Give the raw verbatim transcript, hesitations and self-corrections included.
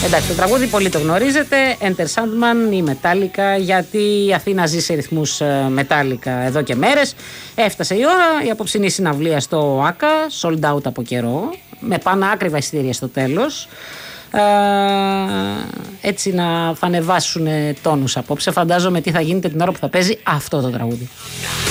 Εντάξει, το τραγούδι πολύ το γνωρίζετε. Enter Sandman, η Metallica, γιατί η Αθήνα ζει σε ρυθμούς Metallica εδώ και μέρες. Έφτασε η ώρα, η απόψινή συναυλία στο ΆΚΑ, sold out από καιρό, με πανάκριβα εισιτήρια στο τέλος. Ε, έτσι να θα ανεβάσουν τόνους απόψε. Φαντάζομαι τι θα γίνεται την ώρα που θα παίζει αυτό το τραγούδι.